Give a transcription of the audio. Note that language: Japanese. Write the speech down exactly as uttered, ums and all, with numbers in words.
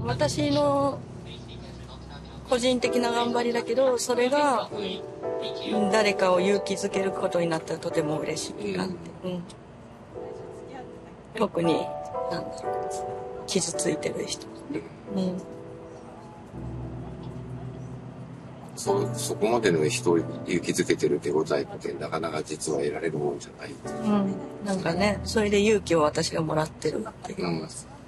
私の個人的な頑張りだけど、それが誰かを勇気づけることになったらとても嬉しいなって、うん、特になんだろう、傷ついてる人、うん、 そ, そこまでの人を勇気づけてる手応えってなかなか実は得られるもんじゃない、 うん、なんかね、それで勇気を私がもらってるっていう、うん